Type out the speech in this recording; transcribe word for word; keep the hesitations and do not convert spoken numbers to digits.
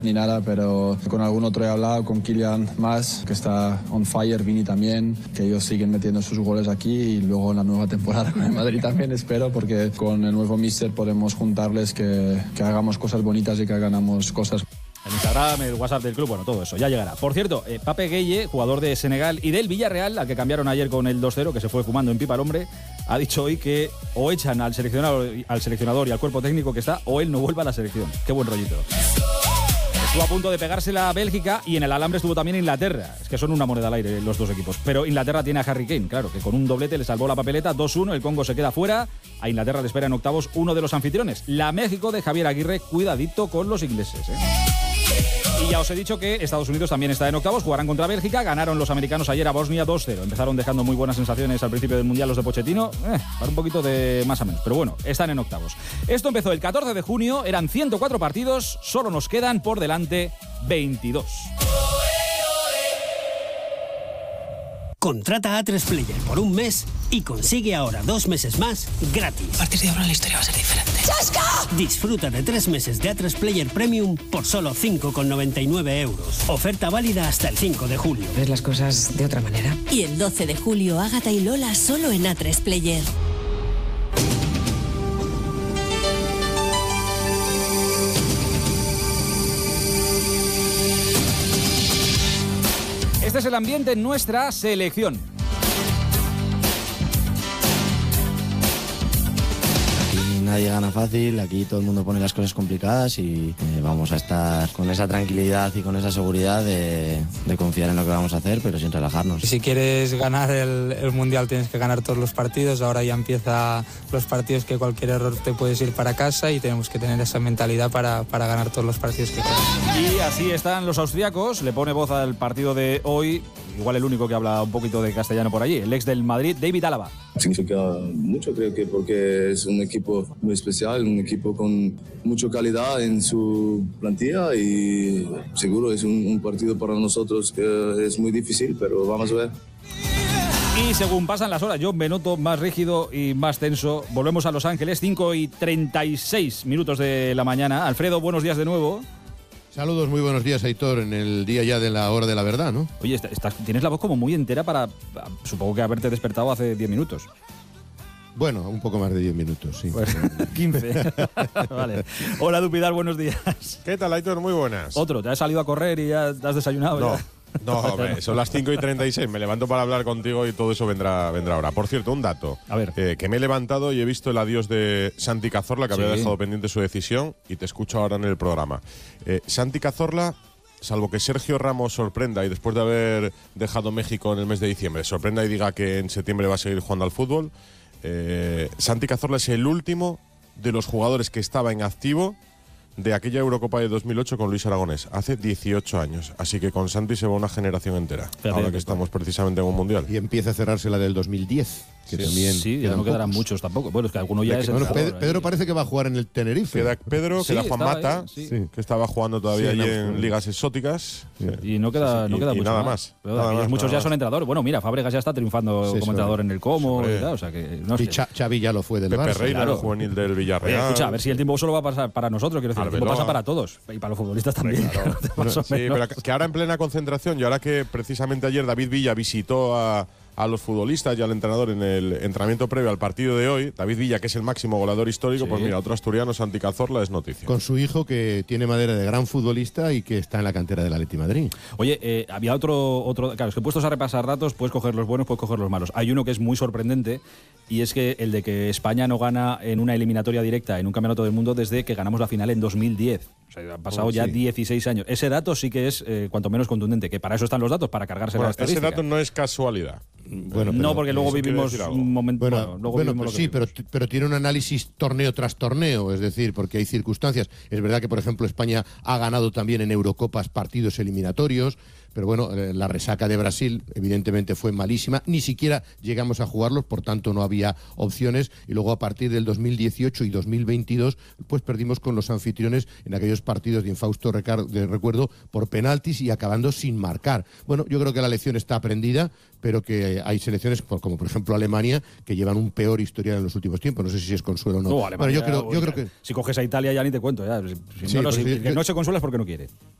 Ni nada, pero con algún otro he hablado, con Kylian más, que está on fire, Vini también, que ellos siguen metiendo sus goles aquí y luego en la nueva temporada con el Madrid también espero, porque con el nuevo míster podemos juntarles, que, que hagamos cosas bonitas y que ganamos cosas. El Instagram, el WhatsApp del club, bueno, todo eso, ya llegará. Por cierto, eh, Pape Gueye, jugador de Senegal y del Villarreal, al que cambiaron ayer con el dos cero, que se fue fumando en pipa el hombre, ha dicho hoy que o echan al seleccionador, al seleccionador y al cuerpo técnico que está, o él no vuelva a la selección. Qué buen rollito. Estuvo a punto de pegarse la Bélgica y en el alambre estuvo también Inglaterra. Es que son una moneda al aire los dos equipos. Pero Inglaterra tiene a Harry Kane, claro, que con un doblete le salvó la papeleta. dos uno, el Congo se queda fuera. A Inglaterra le espera en octavos uno de los anfitriones. La México de Javier Aguirre, cuidadito con los ingleses, ¿eh? Y ya os he dicho que Estados Unidos también está en octavos, jugarán contra Bélgica, ganaron los americanos ayer a Bosnia dos cero. Empezaron dejando muy buenas sensaciones al principio del Mundial los de Pochettino, eh, para un poquito de más a menos, pero bueno, están en octavos. Esto empezó el catorce de junio, eran ciento cuatro partidos, solo nos quedan por delante veintidós. Contrata a tres Player por un mes y consigue ahora dos meses más gratis. A partir de ahora la historia va a ser diferente. ¡Chasca! Disfruta de tres meses de A tres Player Premium por solo cinco con noventa y nueve euros. Oferta válida hasta el cinco de julio. ¿Ves las cosas de otra manera? Y el doce de julio, Ágata y Lola solo en A tres Player. Este es el ambiente en nuestra selección. Aquí nadie gana fácil, aquí todo el mundo pone las cosas complicadas y eh, vamos a estar con esa tranquilidad y con esa seguridad de, de confiar en lo que vamos a hacer, pero sin relajarnos. Si quieres ganar el, el Mundial tienes que ganar todos los partidos, ahora ya empieza los partidos que cualquier error te puedes ir para casa y tenemos que tener esa mentalidad para, para ganar todos los partidos que quieran. Y así están los austriacos, le pone voz al partido de hoy, igual el único que habla un poquito de castellano por allí, el ex del Madrid, David Alaba. Significa mucho, creo que porque es un equipo muy especial, un equipo con mucha calidad en su plantilla y seguro es un, un partido para nosotros que es muy difícil, pero vamos a ver. Y según pasan las horas, yo me noto más rígido y más tenso. Volvemos a Los Ángeles, cinco y treinta y seis minutos de la mañana. Alfredo, buenos días de nuevo. Saludos, muy buenos días, Aitor, en el día ya de la hora de la verdad, ¿no? Oye, estás, tienes la voz como muy entera para, supongo que haberte despertado hace diez minutos. Bueno, un poco más de diez minutos, sí. Bueno, quince. Vale. Hola, Dupidal, buenos días. ¿Qué tal, Aitor? Muy buenas. Otro, ¿te has salido a correr y ya te has desayunado? No. Ya? No, hombre, son las cinco y treinta y seis, me levanto para hablar contigo y todo eso vendrá, vendrá ahora. Por cierto, un dato. A ver. Eh, que me he levantado y he visto el adiós de Santi Cazorla, que sí. había dejado pendiente su decisión, y te escucho ahora en el programa. Eh, Santi Cazorla, salvo que Sergio Ramos sorprenda y después de haber dejado México en el mes de diciembre, sorprenda y diga que en septiembre va a seguir jugando al fútbol, eh, Santi Cazorla es el último de los jugadores que estaba en activo de aquella Eurocopa de dos mil ocho con Luis Aragonés, hace dieciocho años. Así que con Santi se va una generación entera, Fíjate ahora que estamos precisamente en un Mundial. Y empieza a cerrarse la del dos mil diez, que sí, también sí, ya no quedarán pocos. muchos tampoco. Bueno, es que alguno ya que, es... Bueno, Pedro, ahí. Pedro parece que va a jugar en el Tenerife. Queda Pedro, sí, queda Juan Mata, ahí, sí. que estaba jugando todavía sí, allí no, en sí. ligas exóticas. Sí. Y no queda, sí, sí. no queda y, mucho y nada más. más. Pero Nada más muchos nada ya más. son entrenadores. Bueno, mira, Fábregas ya está triunfando Sí, como entrenador en el Como. Sí, y tal, o sea que, no y sé. Xavi ya lo fue del Pepe Barça. Reina, claro. el juvenil del Villarreal. Oye, escucha, a ver si el tiempo solo va a pasar para nosotros, quiero decir, el tiempo Arbeloa. pasa para todos. Y para los futbolistas también. Claro. Más o Sí, menos. pero que ahora en plena concentración y ahora que precisamente ayer David Villa visitó a, a los futbolistas y al entrenador en el entrenamiento previo al partido de hoy, David Villa, que es el máximo goleador histórico, Sí. pues mira, otro asturiano, Santi Cazorla, es noticia. Con su hijo, que tiene madera de gran futbolista y que está en la cantera del Atleti Madrid. Oye, eh, había otro, otro... Claro, es que puestos a repasar datos, puedes coger los buenos, puedes coger los malos. Hay uno que es muy sorprendente y es que el de que España no gana en una eliminatoria directa en un campeonato del mundo desde que ganamos la final en dos mil diez. O sea, han pasado Oh, ya sí. dieciséis años. Ese dato sí que es eh, cuanto menos contundente, que para eso están los datos, para cargarse Bueno, la ese estadística. dato no es casualidad. Bueno, no, pero porque luego eso quiere vivimos decir algo. un momento... Bueno, Bueno, luego bueno vivimos pero lo que sí, pero, vivimos. pero tiene un análisis torneo tras torneo, es decir, porque hay circunstancias. Es verdad que, por ejemplo, España ha ganado también en Eurocopas partidos eliminatorios, pero bueno, eh, la resaca de Brasil evidentemente fue malísima, ni siquiera llegamos a jugarlos, por tanto no había opciones, y luego a partir del dos mil dieciocho y dos mil veintidós pues perdimos con los anfitriones en aquellos partidos de infausto recar- de recuerdo por penaltis y acabando sin marcar. Bueno, yo creo que la lección está aprendida, pero que hay selecciones como por ejemplo Alemania que llevan un peor historial en los últimos tiempos. No sé si es consuelo o no. No, Alemania, bueno, yo creo, yo creo que si coges a Italia ya ni te cuento. Ya. Si, Sí, no, no, pues si yo- que no se consuela es porque no quiere.